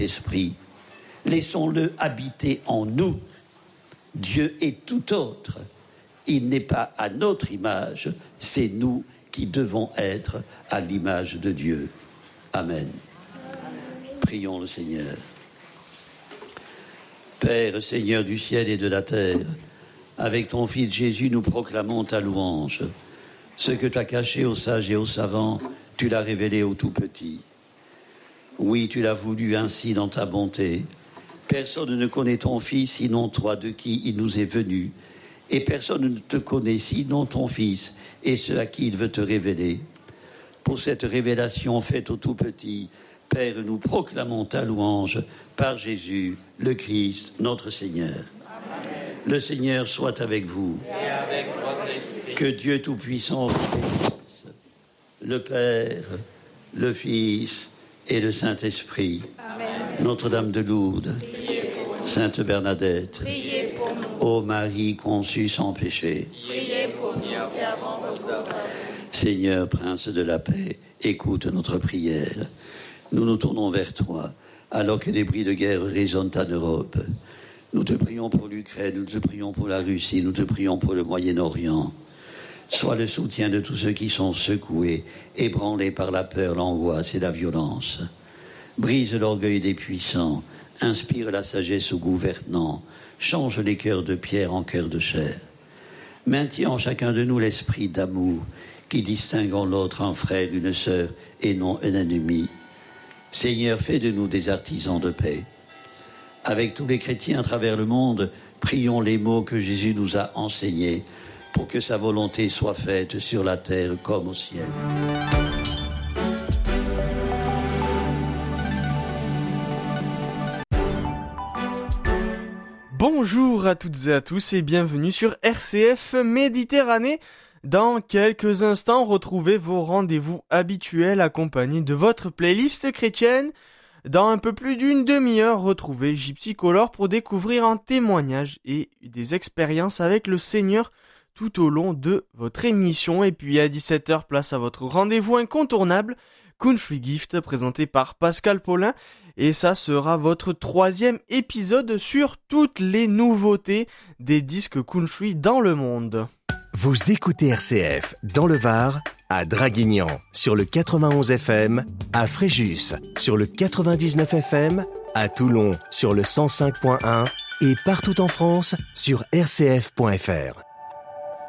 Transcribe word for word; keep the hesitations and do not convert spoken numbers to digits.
Esprit. Laissons-le habiter en nous. Dieu est tout autre. Il n'est pas à notre image, c'est nous qui devons être à l'image de Dieu. Amen. Prions le Seigneur. Père, Seigneur du ciel et de la terre, avec ton Fils Jésus, nous proclamons ta louange. Ce que tu as caché aux sages et aux savants, tu l'as révélé aux tout petits. Oui, tu l'as voulu ainsi dans ta bonté. Personne ne connaît ton Fils sinon toi, de qui il nous est venu. Et personne ne te connaît sinon ton Fils et ceux à qui il veut te révéler. Pour cette révélation faite aux tout petits, Père, nous proclamons ta louange par Jésus, le Christ, notre Seigneur. Amen. Le Seigneur soit avec vous. Et avec votre esprit. Que Dieu Tout-Puissant vous bénisse, le Père, le Fils et le Saint-Esprit. Amen. Notre-Dame de Lourdes, Sainte Bernadette, priez pour nous. Ô Marie conçue sans péché, priez pour nous qui avons recours. Seigneur, Prince de la paix, écoute notre prière. Nous nous tournons vers toi, alors que des bruits de guerre résonnent en Europe. Nous te prions pour l'Ukraine, nous te prions pour la Russie, nous te prions pour le Moyen-Orient. Sois le soutien de tous ceux qui sont secoués, ébranlés par la peur, l'angoisse et la violence. Brise l'orgueil des puissants, inspire la sagesse aux gouvernants, change les cœurs de pierre en cœurs de chair. Maintiens en chacun de nous l'esprit d'amour, qui distingue en l'autre un frère, une sœur et non un ennemi. Seigneur, fais de nous des artisans de paix. Avec tous les chrétiens à travers le monde, prions les mots que Jésus nous a enseignés pour que sa volonté soit faite sur la terre comme au ciel. Bonjour à toutes et à tous et bienvenue sur R C F Méditerranée. Dans quelques instants, retrouvez vos rendez-vous habituels accompagnés de votre playlist chrétienne. Dans un peu plus d'une demi-heure, retrouvez Gypsy Color pour découvrir un témoignage et des expériences avec le Seigneur tout au long de votre émission. Et puis à dix-sept heures, place à votre rendez-vous incontournable, Country Gift, présenté par Pascal Paulin. Et ça sera votre troisième épisode sur toutes les nouveautés des disques country dans le monde. Vous écoutez R C F dans le Var, à Draguignan sur le quatre-vingt-onze F M, à Fréjus sur le quatre-vingt-dix-neuf F M, à Toulon sur le cent cinq point un et partout en France sur r c f point f r.